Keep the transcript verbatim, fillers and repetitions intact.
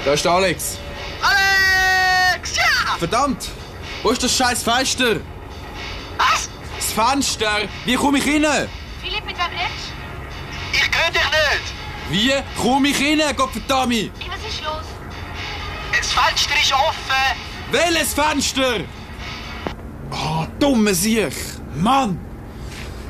Da ist der Alex. Alex! Ja! Verdammt! Wo ist das scheiß Fenster? Was? Das Fenster! Wie komme ich rein? Philipp, mit wem redest Ich höre dich nicht! Wie komme ich rein, Gottverdammt? du? Hey, was ist los? Das Fenster ist offen! Welches Fenster? Ah, oh, dumme Siech! Mann!